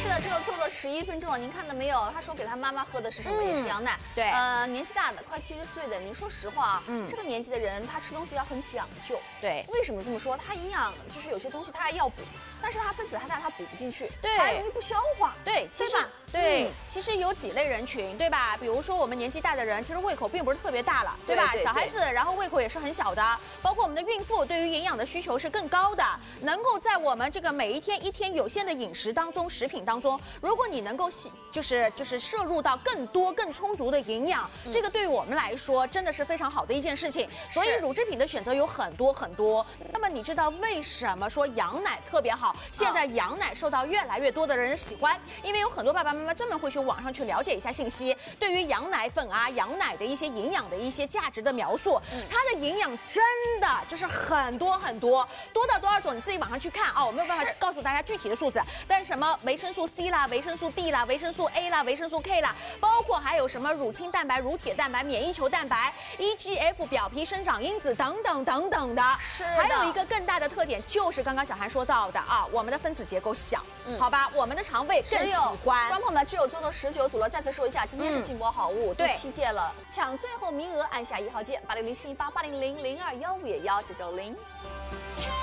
是的，这个做了11分钟了，您看到没有？他说给他妈妈喝的是什么？也是羊奶。 对， 年纪大的，快70岁的，您说实话，这个年纪的人他吃东西要很讲究。 对， 为什么这么说？他营养就是有些东西他要补，但是他分子太大，他补不进去， 对， 他容易不消化。 对， 对吧？ 对，其实有几类人群，对吧？比如说我们年纪大的人，其实胃口并不是特别大了，对吧？小孩子，然后胃口也是很小的，包括我们的孕妇，对于营养的需求是更高的。能够在我们这个每一天有限的饮食当中，食品当中，如果你能够就是摄入到更多更充足的营养，这个对于我们来说真的是非常好的一件事情。所以乳制品的选择有很多很多。那么你知道为什么说羊奶特别好？现在羊奶受到越来越多的人喜欢，因为有很多爸爸妈妈专门会去网上去了解一下信息，对于羊奶粉啊、羊奶的一些营养的一些价值的描述，它的营养真的就是很多很多，多到多少种你自己网上去看啊，我没有办法告诉大家具体的数字，但是什么维生素 C 啦、维生素 D 啦、维生素 A 啦、维生素 K 啦，包括还有什么乳清蛋白、乳铁蛋白、免疫球蛋白、EGF 表皮生长因子等等等等的。 是的， 还有一个更大的特点就是刚刚小韩说到的啊，我们的分子结构小，好吧，我们的肠胃更喜欢。 观众朋友们，只有做到19组了，再次说一下，今天是庆博好物第7届了，抢最后名额，按下1号键，800718800021也1990。